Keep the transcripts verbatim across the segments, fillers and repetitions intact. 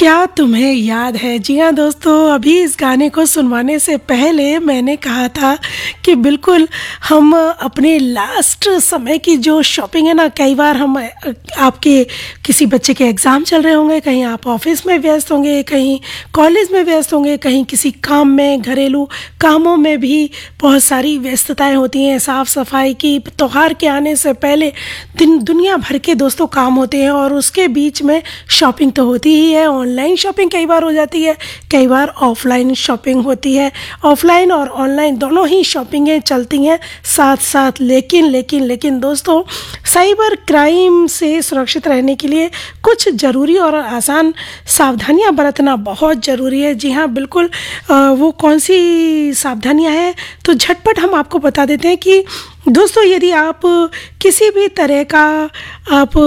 क्या तुम्हें याद है? जी हाँ दोस्तों, अभी इस गाने को सुनवाने से पहले मैंने कहा था कि बिल्कुल हम अपने लास्ट समय की जो शॉपिंग है ना, कई बार हम आपके किसी बच्चे के एग्ज़ाम चल रहे होंगे, कहीं आप ऑफिस में व्यस्त होंगे, कहीं कॉलेज में व्यस्त होंगे, कहीं किसी काम में, घरेलू कामों में भी बहुत सारी व्यस्तताएं होती हैं। साफ़ सफाई की, त्योहार के आने से पहले दिन दुनिया भर के दोस्तों काम होते हैं और उसके बीच में शॉपिंग तो होती ही है। ऑनलाइन शॉपिंग कई बार हो जाती है, कई बार ऑफलाइन शॉपिंग होती है। ऑफलाइन और ऑनलाइन दोनों ही शॉपिंगें चलती हैं साथ साथ। लेकिन लेकिन लेकिन दोस्तों, साइबर क्राइम से सुरक्षित रहने के लिए कुछ ज़रूरी और आसान सावधानियां बरतना बहुत ज़रूरी है। जी हाँ, बिल्कुल। वो कौन सी सावधानियां हैं तो झटपट हम आपको बता देते हैं कि दोस्तों, यदि आप किसी भी तरह का आप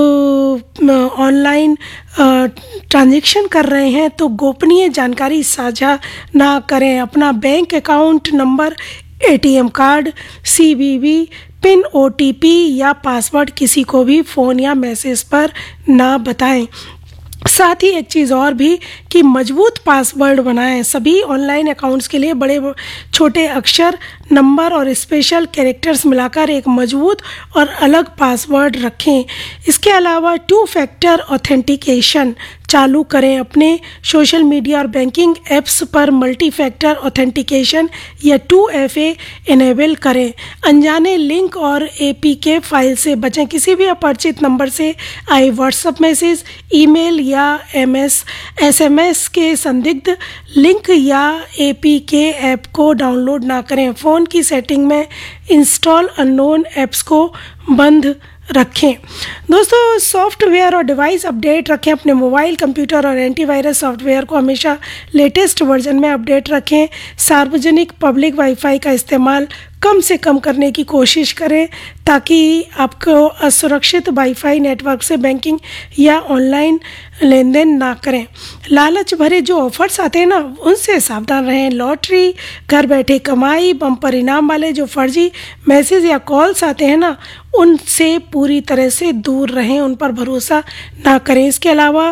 ऑनलाइन ट्रांजैक्शन कर रहे हैं तो गोपनीय जानकारी साझा ना करें। अपना bank account number, ATM card, CVV pin, OTP या पासवर्ड किसी को भी फ़ोन या मैसेज पर ना बताएं। साथ ही एक चीज़ और भी कि मजबूत पासवर्ड बनाएं। सभी ऑनलाइन अकाउंट्स के लिए बड़े छोटे अक्षर, नंबर और स्पेशल कैरेक्टर्स मिलाकर एक मजबूत और अलग पासवर्ड रखें। इसके अलावा टू फैक्टर ऑथेंटिकेशन चालू करें। अपने सोशल मीडिया और बैंकिंग ऐप्स पर मल्टी फैक्टर ऑथेंटिकेशन या टू एफ ए इनेबल करें। अनजाने लिंक और एपीके फाइल से बचें। किसी भी अपरिचित नंबर से आए व्हाट्सएप मैसेज, ईमेल या एमएस एसएमएस के संदिग्ध लिंक या एपीके ऐप को डाउनलोड ना करें। फ़ोन की सेटिंग में इंस्टॉल अननोन ऐप्स को बंद रखें। दोस्तों, सॉफ्टवेयर और डिवाइस अपडेट रखें। अपने मोबाइल, कंप्यूटर और एंटीवायरस सॉफ्टवेयर को हमेशा लेटेस्ट वर्जन में अपडेट रखें। सार्वजनिक पब्लिक वाईफाई का इस्तेमाल कम से कम करने की कोशिश करें ताकि आपको असुरक्षित वाईफाई नेटवर्क से बैंकिंग या ऑनलाइन लेन देन ना करें। लालच भरे जो ऑफर्स आते हैं ना, उनसे सावधान रहें। लॉटरी, घर बैठे कमाई, बम्पर इनाम वाले जो फर्जी मैसेज या कॉल्स आते हैं ना, उनसे पूरी तरह से दूर रहें, उन पर भरोसा ना करें। इसके अलावा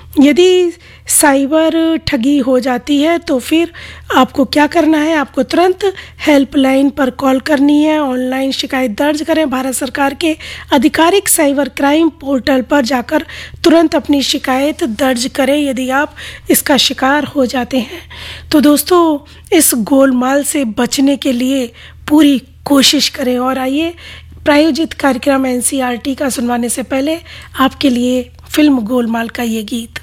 यदि साइबर ठगी हो जाती है तो फिर आपको क्या करना है? आपको तुरंत हेल्पलाइन पर कॉल करनी है। ऑनलाइन शिकायत दर्ज करें। भारत सरकार के आधिकारिक साइबर क्राइम पोर्टल पर जाकर तुरंत अपनी शिकायत दर्ज करें यदि आप इसका शिकार हो जाते हैं। तो दोस्तों, इस गोलमाल से बचने के लिए पूरी कोशिश करें। और आइए, प्रायोजित कार्यक्रम एनसीईआरटी का सुनवाने से पहले आपके लिए फिल्म गोलमाल का ये गीत।